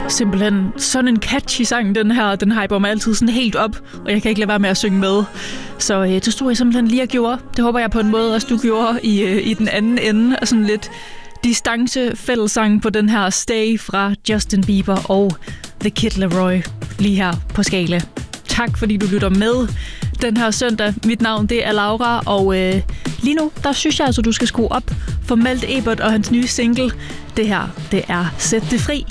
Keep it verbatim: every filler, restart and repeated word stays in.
Simpelthen sådan en catchy sang, den her. Den hyper mig altid sådan helt op, og jeg kan ikke lade være med at synge med. Så øh, det stod jeg simpelthen lige og gjorde. Det håber jeg på en måde også, du gjorde i, øh, i den anden ende. Og sådan lidt distance fællessang på den her Stay fra Justin Bieber og The Kid Laroi lige her på Skala. Tak fordi du lytter med den her søndag. Mit navn det er Laura, og øh, lige nu der synes jeg altså, du skal skrue op for Malte Ebert og hans nye single. Det her, det er Sæt det fri.